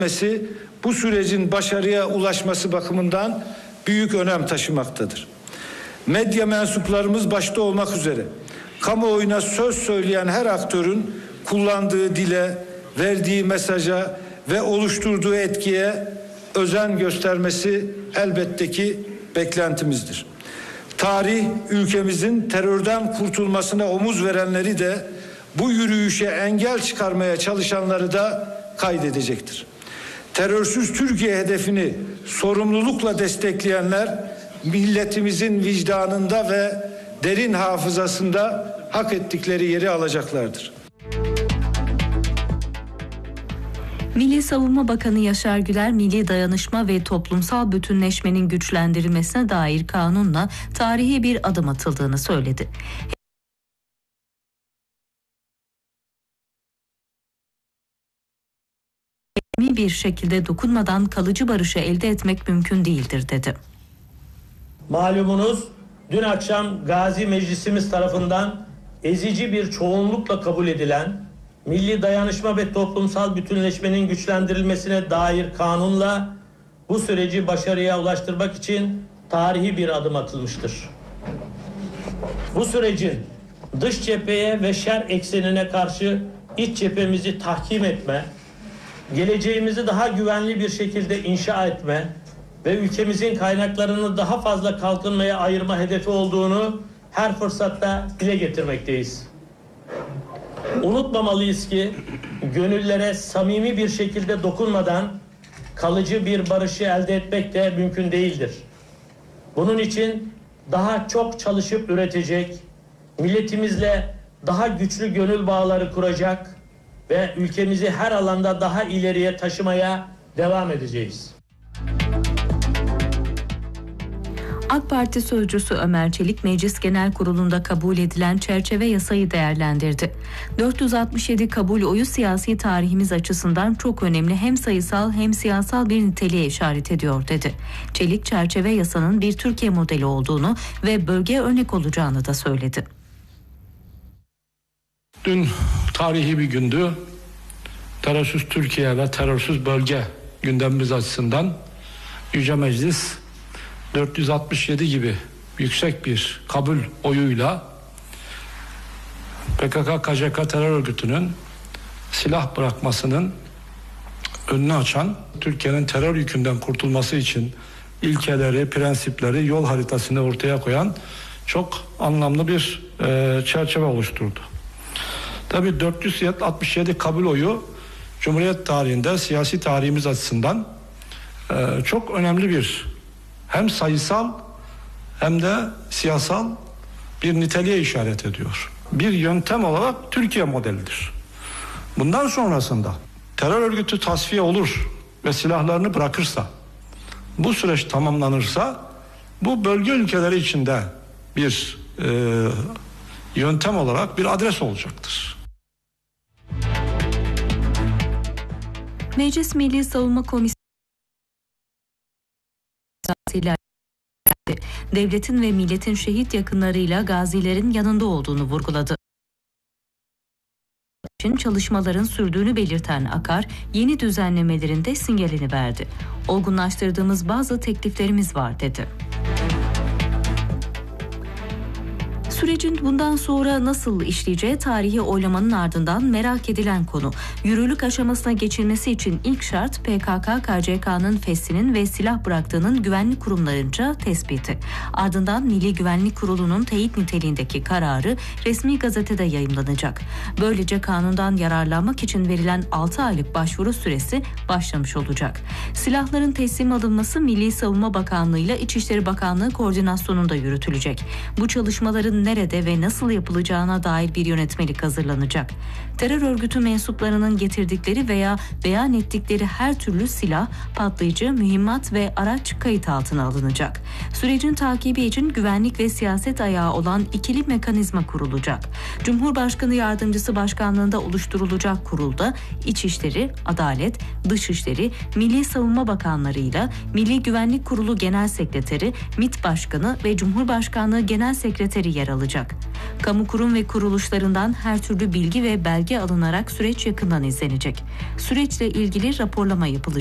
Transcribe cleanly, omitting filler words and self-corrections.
bu sürecin başarıya ulaşması bakımından büyük önem taşımaktadır. Medya mensuplarımız başta olmak üzere kamuoyuna söz söyleyen her aktörün kullandığı dile, verdiği mesaja ve oluşturduğu etkiye özen göstermesi elbette ki beklentimizdir. Tarih ülkemizin terörden kurtulmasına omuz verenleri de bu yürüyüşe engel çıkarmaya çalışanları da kaydedecektir. Terörsüz Türkiye hedefini sorumlulukla destekleyenler milletimizin vicdanında ve derin hafızasında hak ettikleri yeri alacaklardır. Milli Savunma Bakanı Yaşar Güler, milli dayanışma ve toplumsal bütünleşmenin güçlendirilmesine dair kanunla tarihi bir adım atıldığını söyledi. Bir şekilde dokunmadan kalıcı barışı elde etmek mümkün değildir dedi. Malumunuz dün akşam Gazi Meclisimiz tarafından ezici bir çoğunlukla kabul edilen milli dayanışma ve toplumsal bütünleşmenin güçlendirilmesine dair kanunla bu süreci başarıya ulaştırmak için tarihi bir adım atılmıştır. Bu sürecin dış cepheye ve şer eksenine karşı iç cephemizi tahkim etme, geleceğimizi daha güvenli bir şekilde inşa etme ve ülkemizin kaynaklarını daha fazla kalkınmaya ayırma hedefi olduğunu her fırsatta dile getirmekteyiz. Unutmamalıyız ki gönüllere samimi bir şekilde dokunmadan kalıcı bir barışı elde etmek de mümkün değildir. Bunun için daha çok çalışıp üretecek, milletimizle daha güçlü gönül bağları kuracak ve ülkemizi her alanda daha ileriye taşımaya devam edeceğiz. AK Parti sözcüsü Ömer Çelik, Meclis Genel Kurulu'nda kabul edilen çerçeve yasayı değerlendirdi. 467 kabul oyu siyasi tarihimiz açısından çok önemli, hem sayısal hem siyasal bir niteliğe işaret ediyor dedi. Çelik, çerçeve yasanın bir Türkiye modeli olduğunu ve bölgeye örnek olacağını da söyledi. Dün tarihi bir gündü. Terörsüz Türkiye ve terörsüz bölge gündemimiz açısından Yüce Meclis 467 gibi yüksek bir kabul oyuyla PKK-KCK terör örgütünün silah bırakmasının önünü açan, Türkiye'nin terör yükünden kurtulması için ilkeleri, prensipleri, yol haritasını ortaya koyan çok anlamlı bir çerçeve oluşturdu. Tabii 467 kabul oyu Cumhuriyet tarihinde, siyasi tarihimiz açısından çok önemli bir hem sayısal hem de siyasal bir niteliğe işaret ediyor. Bir yöntem olarak Türkiye modelidir. Bundan sonrasında terör örgütü tasfiye olur ve silahlarını bırakırsa, bu süreç tamamlanırsa, bu bölge ülkeleri içinde bir yöntem olarak bir adres olacaktır. Meclis Milli Savunma Komisyonu devletin ve milletin şehit yakınlarıyla gazilerin yanında olduğunu vurguladı. için çalışmaların sürdüğünü belirten Akar, yeni düzenlemelerin de sinyalini verdi. Olgunlaştırdığımız bazı tekliflerimiz var dedi. Sürecin bundan sonra nasıl işleyeceği tarihi oylamanın ardından merak edilen konu. Yürürlük aşamasına geçilmesi için ilk şart PKK-KCK'nın feshinin ve silah bıraktığının güvenlik kurumlarınca tespiti. Ardından Milli Güvenlik Kurulu'nun teyit niteliğindeki kararı resmi gazetede yayımlanacak. Böylece kanundan yararlanmak için verilen 6 aylık başvuru süresi başlamış olacak. Silahların teslim alınması Milli Savunma Bakanlığı ile İçişleri Bakanlığı koordinasyonunda yürütülecek. Bu çalışmaların nerede ve nasıl yapılacağına dair bir yönetmelik hazırlanacak. Terör örgütü mensuplarının getirdikleri veya beyan ettikleri her türlü silah, patlayıcı, mühimmat ve araç kayıt altına alınacak. Sürecin takibi için güvenlik ve siyaset ayağı olan ikili mekanizma kurulacak. Cumhurbaşkanı Yardımcısı Başkanlığında oluşturulacak kurulda İçişleri, Adalet, Dışişleri, Milli Savunma Bakanlarıyla Milli Güvenlik Kurulu Genel Sekreteri, MİT Başkanı ve Cumhurbaşkanlığı Genel Sekreteri yer alacak. yapılacak. Kamu kurum ve kuruluşlarından her türlü bilgi ve belge alınarak süreç yakından izlenecek. Süreçle ilgili raporlama yapılacak.